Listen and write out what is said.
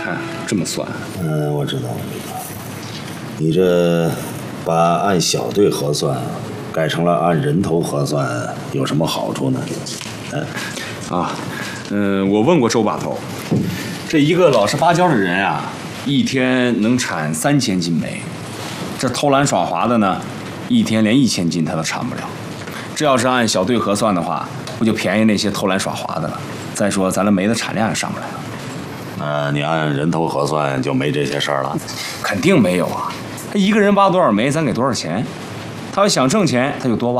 这么算？ 我知道。你这把按小队核算改成了按人头核算，有什么好处呢？ 我问过周把头，这一个老实巴交的人啊，一天能产3000斤煤，这偷懒耍滑的呢，一天连1000斤他都产不了。这要是按小队核算的话，不就便宜那些偷懒耍滑的了？再说咱的煤的产量也上不来了。 你按人头核算就没这些事儿了？ 肯定没有啊！他一个人挖多少煤，咱给多少钱。他要想挣钱，他就多挖。